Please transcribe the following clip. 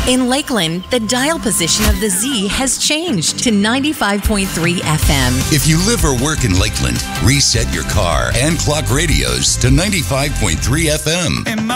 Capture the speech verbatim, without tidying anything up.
In Lakeland, the dial position of the Z has changed to ninety-five point three F M. If you live or work in Lakeland, reset your car and clock radios to ninety-five point three F M.